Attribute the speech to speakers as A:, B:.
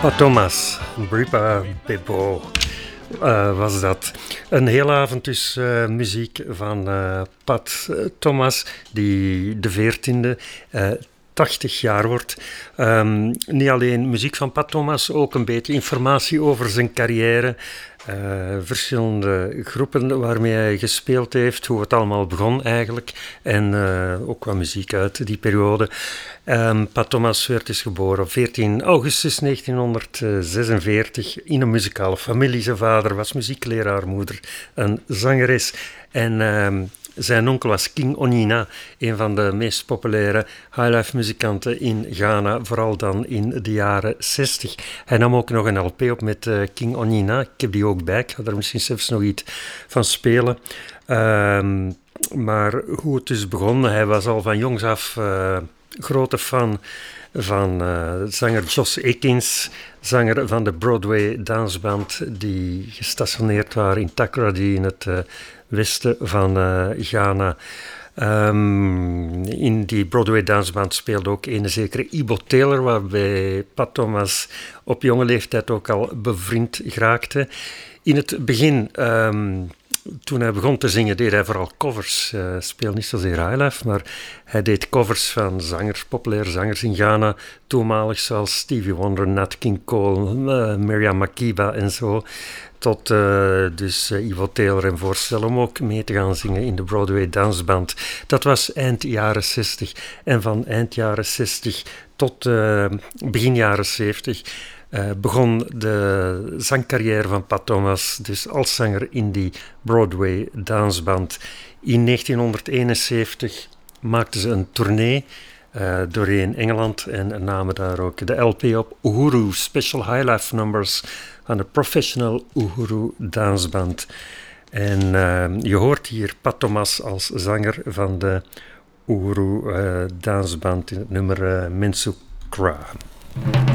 A: Pat Thomas, Bripa Bebo was dat. Een hele avond dus muziek van Pat Thomas, die de 14e 80 jaar wordt. Niet alleen muziek van Pat Thomas, ook een beetje informatie over zijn carrière. Verschillende groepen waarmee hij gespeeld heeft, hoe het allemaal begon eigenlijk. En ook wat muziek uit die periode. Pat Thomas werd dus geboren op 14 augustus 1946 in een muzikale familie. Zijn vader was muziekleraar, moeder een zangeres. En zijn onkel was King Onyina, een van de meest populaire highlife muzikanten in Ghana, vooral dan in de jaren 60. Hij nam ook nog een LP op met King Onyina. Ik heb die ook bij, ik ga er misschien zelfs nog iets van spelen. Maar hoe het dus begon, hij was al van jongs af grote fan van zanger Joss Ekins, zanger van de Broadway dansband die gestationeerd waren in Takoradi in het westen van Ghana. In die Broadway dansband speelde ook een zekere Ibo Taylor, waarbij Pat Thomas op jonge leeftijd ook al bevriend geraakte. In het begin, toen hij begon te zingen, deed hij vooral covers. Speelde niet zozeer highlife, maar hij deed covers van zangers, populaire zangers in Ghana, toenmalig zoals Stevie Wonder, Nat King Cole, Miriam Makeba en zo. Tot dus Ivo Taylor en voorstel om ook mee te gaan zingen in de Broadway dansband. Dat was eind jaren 60. En van eind jaren 60 tot begin jaren 70 begon de zangcarrière van Pat Thomas, dus als zanger in die Broadway dansband. In 1971 maakten ze een tournee doorheen Engeland en namen daar ook de LP op, Uhuru Special Highlife Numbers van de Professional Uhuru Dansband. En je hoort hier Pat Thomas als zanger van de Uhuru Dansband in het nummer Mensukra.